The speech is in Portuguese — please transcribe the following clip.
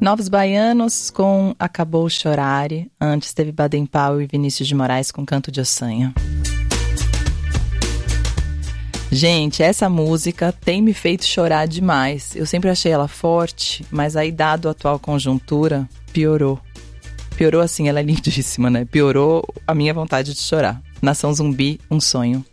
Novos Baianos com Acabou Chorare. Antes teve Baden Powell e Vinícius de Moraes com Canto de Ossanha. Gente, essa música tem me feito chorar demais. Eu sempre achei ela forte, mas aí, dado a atual conjuntura, piorou. Piorou assim, ela é lindíssima, né? Piorou a minha vontade de chorar. Nação Zumbi, Um Sonho.